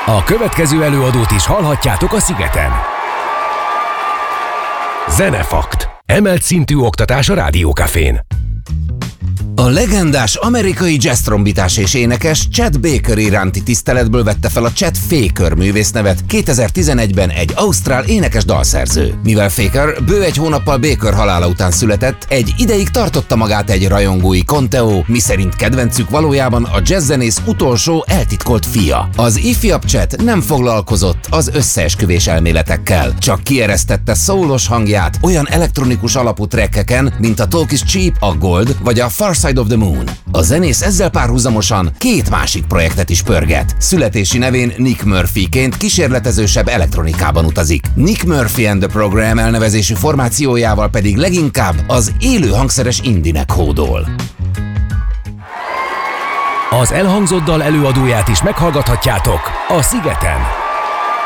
A következő előadót is hallhatjátok a Szigeten. Zenefakt. Emelt szintű oktatás a Rádiókafén. A legendás amerikai jazz-trombitás és énekes Chet Baker iránti tiszteletből vette fel a Chet Faker művésznevet 2011-ben egy ausztrál énekes dalszerző. Mivel Faker bő egy hónappal Baker halála után született, egy ideig tartotta magát egy rajongói konteó, miszerint kedvencük valójában a jazzzenész utolsó eltitkolt fia. Az ifjabb Chet nem foglalkozott az összeesküvés elméletekkel, csak kieresztette szólos hangját olyan elektronikus alapú trackeken, mint a Talk is Cheap, a Gold vagy a Far Side of the Moon. A zenész ezzel párhuzamosan két másik projektet is pörget. Születési nevén Nick Murphyként kísérletezősebb elektronikában utazik. Nick Murphy and the Program elnevezésű formációjával pedig leginkább az élő hangszeres indinek hódol. Az elhangzott dal előadóját is meghallgathatjátok a Szigeten.